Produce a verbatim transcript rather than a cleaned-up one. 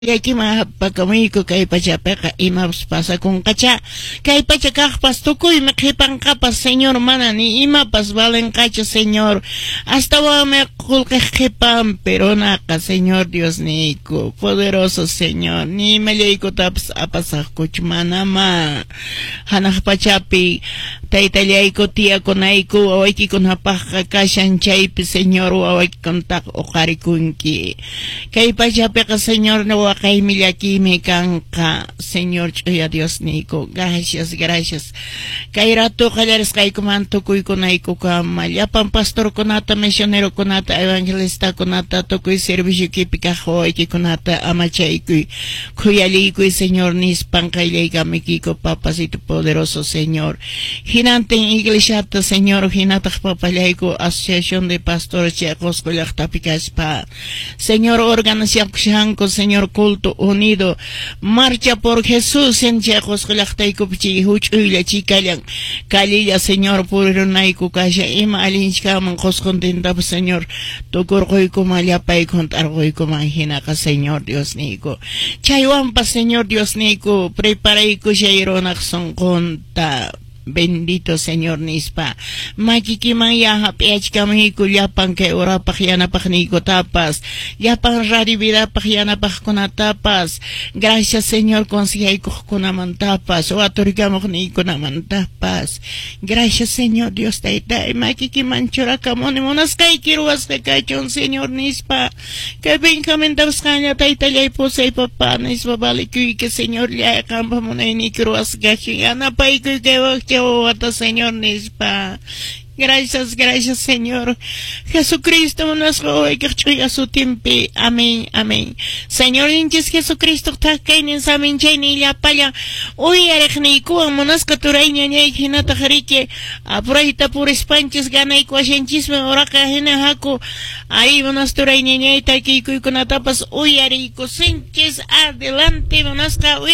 Yaki mahapakamuyku kay pachapiqa imapas pasakunqacha kay pachakaqpas tukuymi qhipanqapas señor mana ni imapas valenqachu señor hasta wami qulqiq qhipan peronaqa señor Dios niku poderoso señor ni imallaykutapas apasaqkuchu manama hanaq pachapi taytallayku tiyakunayku wawaykikunapaqqa kashan chaypi señor wawaykikunataqa uqarikunki kay pachapiqa señor Kay millakimi kanqa señor chuya Dios niku gracias gracias kay rato qallaris qaykuman tukuykunayku kama llapan pastor kunata misionero kunata evangelista kunata tukuy servicio kipika hoyki kunata amachaykuy kuyalikuy señor nispan qayllaykamikiku papacito poderoso señor hinantin iglesiata señor hinataq papallayku asociación de pastores chayqusqa llaqtapi kashpa señor organización señor culto unido marcha por Jesús en chejos qulaqtayku pichi huch'uylla chikalan kalilla señor purirunayku kasha ima allinchkaman qusquntintapas señor tukurquykuman llapaykuman t'arquykuman hinaqa señor Dios niku chaywanpas señor Dios niku preparayku chay runaq sunqunta bendito señor nispa makikiman yaha piachkamiku llapan kay urapaq yanapaq nikutapas llapan rarividapaq yanapaq kunatapas gracias señor consejaykuqkunamantapas waturikamuq niykunamantapas gracias señor Dios taytay makikiman churakamuni munasqayki ruwasqa kachun señor nispa kay Benjamíntapas qaña taytallay pusay papá nispa valikuyki señor llay qampa munayniki ruwasqashi yanapaykuy kay Wata señor nispa gracias gracias señor Jesucristo unas roekerchuya su timpi amén amén señor inches Jesucristo takainin samin chayni llapalla uy arejniku monaska turayña ñay hinata jarike apurayta por espanches ganayku ashenchisme oraqa hina haku ari monas turayña ñay takiykuy kunatapas uy ariku senches adelante monaska